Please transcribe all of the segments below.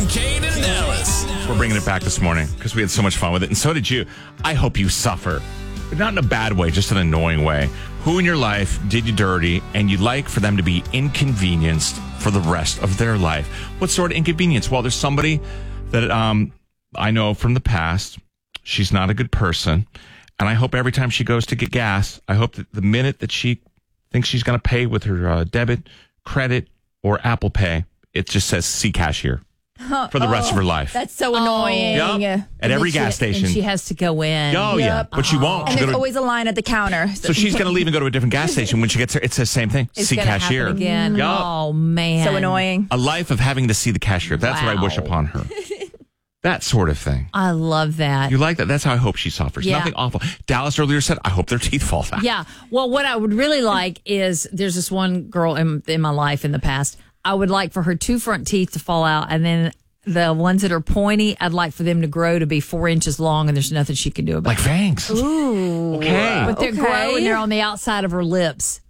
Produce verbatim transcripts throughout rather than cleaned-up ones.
Kane and Alice. We're bringing it back this morning because we had so much fun with it, and so did you. I hope you suffer, but not in a bad way, just an annoying way. Who in your life did you dirty, and you'd like for them to be inconvenienced for the rest of their life? What sort of inconvenience? Well, there's somebody that um, I know from the past. She's not a good person, and I hope every time she goes to get gas, I hope that the minute that she thinks she's going to pay with her uh, debit, credit, or Apple Pay, it just says "See cashier" for the rest oh, of her life. That's so annoying. Yep. At And every then gas she, station. And she has to go in. Oh, Yep. yeah. But she won't. And She's there's gonna- always a line at the counter. So she's going to leave and go to a different gas station. When she gets there, it says same thing. It's See gonna cashier. happen again. Yep. Oh, man. So annoying. A life of having to see the cashier. That's what I wish Wow. upon her. That sort of thing. I love that. You like that? That's how I hope she suffers. Yeah. Nothing awful. Dallas earlier said, I hope their teeth fall out. Yeah. Well, what I would really like is there's this one girl in, in my life in the past. I would like for her two front teeth to fall out, and then the ones that are pointy, I'd like for them to grow to be four inches long, and there's nothing she can do about Like it. fangs. Ooh. Okay. But they're Okay. growing. They're on the outside of her lips.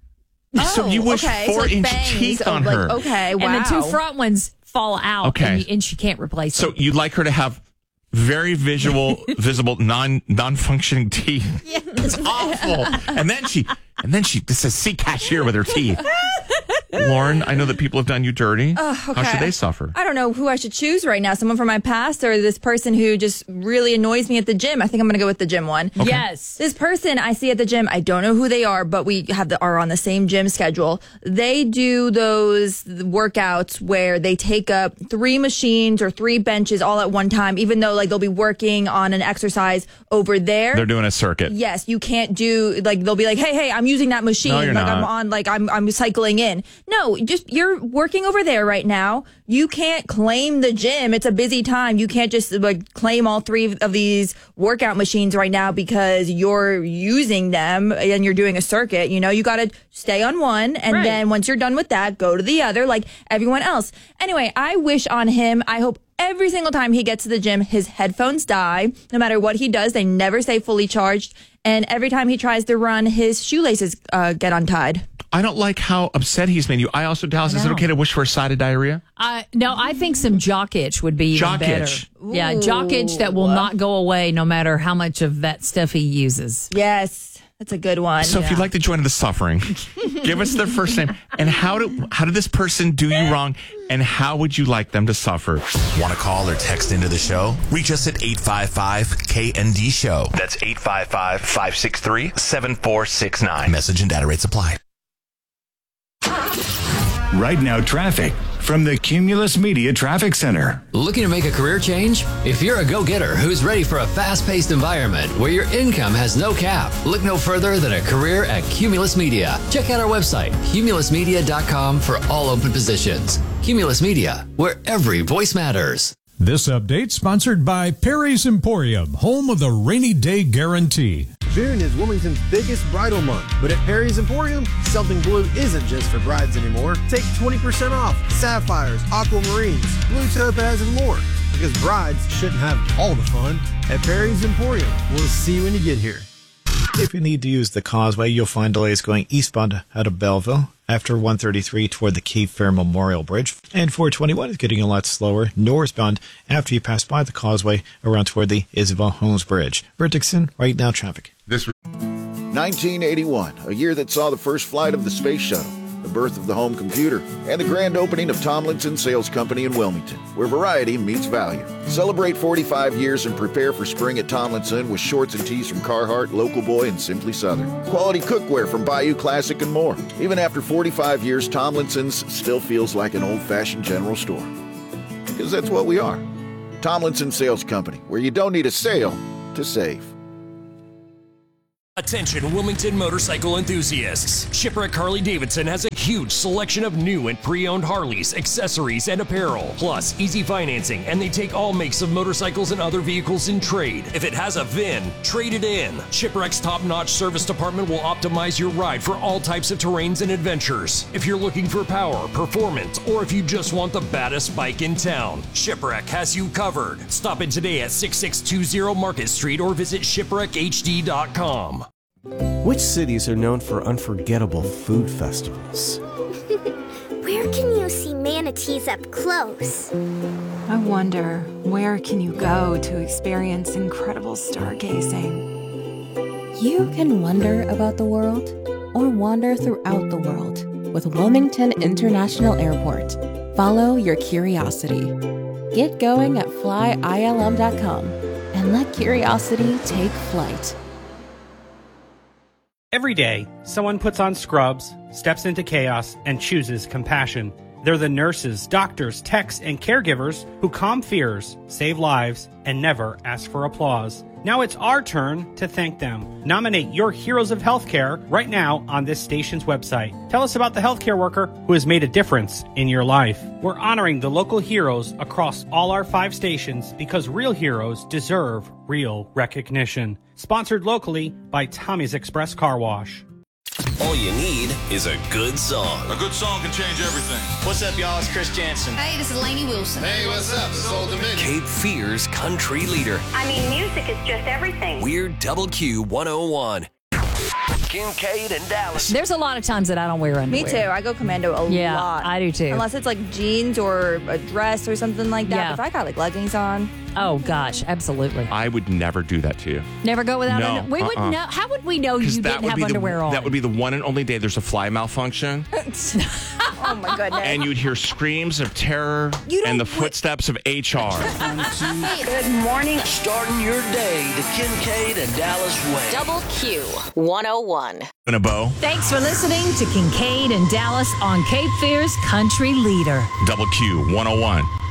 So you wish okay. So four like inch bangs teeth of, on like, her. Okay, wow. And the two front ones fall out, Okay. and, you, and she can't replace So them. you'd like her to have very visual, visible, non non functioning teeth. Yes. It's awful. And then she and then she this says see cashier with her teeth. Lauren, I know that people have done you dirty. Uh, okay. How should they suffer? I don't know who I should choose right now. Someone from my past or this person who just really annoys me at the gym. I think I'm going to go with the gym one. Yes. This person I see at the gym, I don't know who they are, but we have the, are on the same gym schedule. They do those workouts where they take up three machines or three benches all at one time, even though like they'll be working on an exercise over there. They're doing a circuit. Yes, you can't do like they'll be like, hey, hey, I'm using that machine. No, you're like not. I'm on like I'm I'm cycling in. No, just you're working over there right now. You can't claim the gym. It's a busy time. You can't just like claim all three of these workout machines right now because you're using them and you're doing a circuit. You know, you got to stay on one. And Right. then once you're done with that, go to the other like everyone else. Anyway, I wish on him, I hope every single time he gets to the gym, his headphones die. No matter what he does, they never stay fully charged. And every time he tries to run, his shoelaces uh, get untied. I don't like how upset he's made you. I also, Dallas, is it know. okay to wish for a side of diarrhea? I no, I think some jock itch would be even Jock better. itch. Yeah, jock itch that will not go away no matter how much of that stuff he uses. Yes, that's a good one. So if you'd like to join the suffering, give us their first name. And how do, how did this person do you wrong? And how would you like them to suffer? Want to call or text into the show? Reach us at eight five five K N D show. That's eight five five, five six three, seven four six nine. Message and data rates apply. Right now, traffic from the Cumulus Media Traffic Center. Looking to make a career change? If you're a go-getter who's ready for a fast-paced environment where your income has no cap, look no further than a career at Cumulus Media. Check out our website, cumulus media dot com, for all open positions. Cumulus Media, where every voice matters. This update sponsored by Perry's Emporium, home of the rainy day guarantee. June is Wilmington's biggest bridal month, but at Perry's Emporium, something blue isn't just for brides anymore. Take twenty percent off sapphires, aquamarines, blue topaz, and more. Because brides shouldn't have all the fun. At Perry's Emporium, we'll see you when you get here. If you need to use the causeway, you'll find delays going eastbound out of Belleville after one thirty-three toward the Cape Fair Memorial Bridge. And four twenty-one is getting a lot slower northbound after you pass by the causeway around toward the Isabel Holmes Bridge. Bert Dixon, right now traffic. This nineteen eighty-one, a year that saw the first flight of the space shuttle, the birth of the home computer, and the grand opening of Tomlinson Sales Company in Wilmington, where variety meets value. Celebrate forty-five years and prepare for spring at Tomlinson with shorts and tees from Carhartt, Local Boy, and Simply Southern. Quality cookware from Bayou Classic and more. Even after forty-five years, Tomlinson's still feels like an old-fashioned general store. Because that's what we are. Tomlinson Sales Company, where you don't need a sale to save. Attention Wilmington motorcycle enthusiasts. Shipwreck Harley-Davidson has a huge selection of new and pre-owned Harleys, accessories, and apparel. Plus, easy financing, and they take all makes of motorcycles and other vehicles in trade. If it has a V I N, trade it in. Shipwreck's top-notch service department will optimize your ride for all types of terrains and adventures. If you're looking for power, performance, or if you just want the baddest bike in town, Shipwreck has you covered. Stop in today at six six two zero Market Street or visit shipwreck h d dot com. Which cities are known for unforgettable food festivals? Where can you see manatees up close? I wonder, where can you go to experience incredible stargazing? You can wonder about the world or wander throughout the world with Wilmington International Airport. Follow your curiosity. Get going at fly I L M dot com and let curiosity take flight. Every day, someone puts on scrubs, steps into chaos, and chooses compassion. They're the nurses, doctors, techs, and caregivers who calm fears, save lives, and never ask for applause. Now it's our turn to thank them. Nominate your heroes of healthcare right now on this station's website. Tell us about the healthcare worker who has made a difference in your life. We're honoring the local heroes across all our five stations because real heroes deserve real recognition. Sponsored locally by Tommy's Express Car Wash. All you need is a good song. A good song can change everything. What's up, y'all? It's Chris Jansen. Hey, this is Lainey Wilson. Hey, what's up? This is Old Dominion. Cape Fear's country leader. I mean, music is just everything. We're Double Q one oh one. Kincaid and Dallas. There's a lot of times that I don't wear underwear. Me too. I go commando a yeah, lot. I do too. Unless it's like jeans or a dress or something like that. Yeah. If I got like leggings on. Oh gosh, absolutely. I would never do that to you. Never go without No, underwear. We uh-uh. wouldn't know. How would we know you that didn't would have be underwear the, on? That would be the one and only day there's a fly malfunction. Oh my goodness. And you'd hear screams of terror and the footsteps of H R. Good morning. Starting your day the Kincaid and Dallas way. Double Q one oh one. In a bow. Thanks for listening to Kincaid and Dallas on Cape Fear's Country Leader. Double Q one oh one.